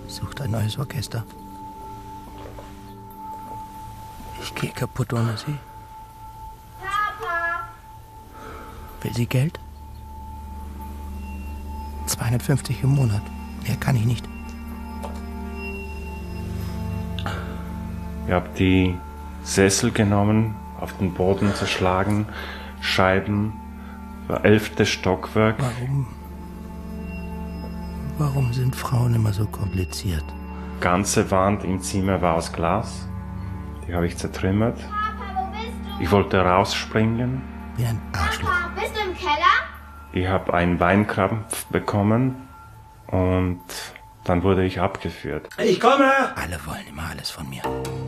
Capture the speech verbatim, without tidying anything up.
sucht ein neues Orchester. Ich gehe kaputt ohne sie. Papa! Will sie Geld? zweihundertfünfzig im Monat. Mehr kann ich nicht. Ich habe die Sessel genommen, auf den Boden zerschlagen, Scheiben, elftes Stockwerk. Warum? Warum sind Frauen immer so kompliziert? Ganze Wand im Zimmer war aus Glas. Die habe ich zertrümmert. Papa, wo bist du? Ich wollte rausspringen. Wie ein Arschloch. Papa, bist du im Keller? Ich habe einen Beinkrampf bekommen und dann wurde ich abgeführt. Ich komme! Alle wollen immer alles von mir.